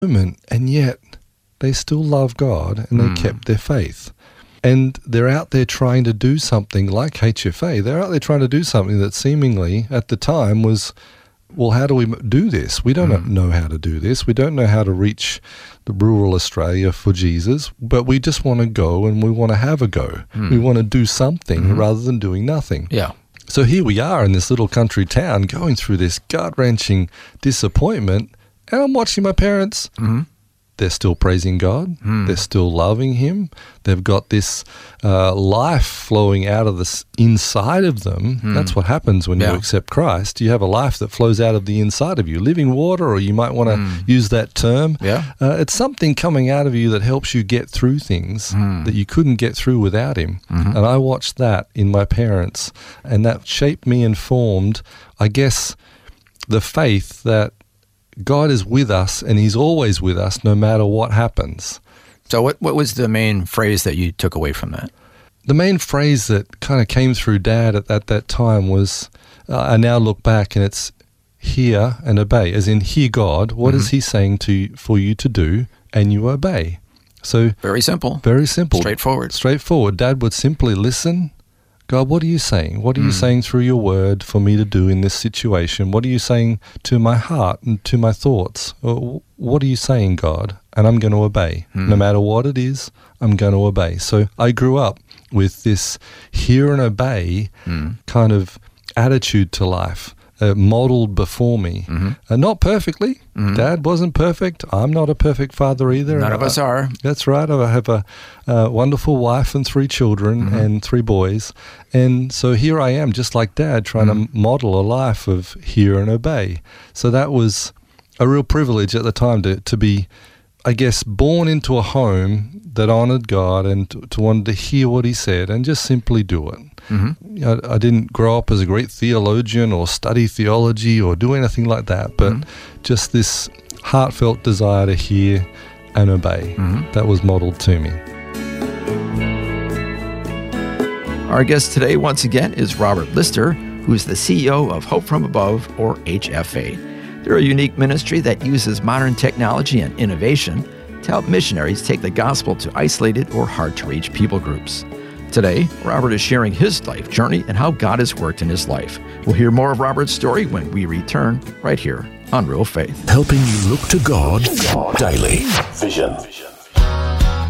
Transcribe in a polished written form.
moment, and yet they still love God and they kept their faith. And they're out there trying to do something like HFA. They're out there trying to do something that seemingly at the time was, well, how do we do this? We don't know how to do this. We don't know how to reach the rural Australia for Jesus, but we just want to go and we want to have a go. We want to do something rather than doing nothing. Yeah. So here we are in this little country town going through this gut-wrenching disappointment, and I'm watching my parents. They're still praising God. They're still loving Him. They've got this life flowing out of the inside of them. That's what happens when you accept Christ. You have a life that flows out of the inside of you. Living water, or you might want to use that term. It's something coming out of you that helps you get through things that you couldn't get through without Him. And I watched that in my parents, and that shaped me and formed, I guess, the faith that God is with us, and He's always with us no matter what happens. So what was the main phrase that you took away from that? The main phrase that kind of came through Dad at that time was, I now look back and it's hear and obey, as in hear God. What is He saying for you to do, and you obey. So very simple. Very simple. Straightforward. Dad would simply listen. God, what are you saying? What are you saying through your word for me to do in this situation? What are you saying to my heart and to my thoughts? What are you saying, God? And I'm going to obey. No matter what it is, I'm going to obey. So I grew up with this hear and obey kind of attitude to life, modeled before me. Not perfectly. Dad wasn't perfect. I'm not a perfect father either. None of us are. That's right. I have a wonderful wife and 3 children and 3 boys. And so here I am, just like Dad, trying to model a life of hear and obey. So that was a real privilege at the time to be, I guess, born into a home that honored God and to want to hear what He said and just simply do it. I didn't grow up as a great theologian or study theology or do anything like that, but just this heartfelt desire to hear and obey. That was modeled to me. Our guest today, once again, is Robert Lister, who is the CEO of Hope From Above, or HFA. They're a unique ministry that uses modern technology and innovation to help missionaries take the gospel to isolated or hard-to-reach people groups. Today, Robert is sharing his life journey and how God has worked in his life. We'll hear more of Robert's story when we return right here on Real Faith. Helping you look to God daily. Vision.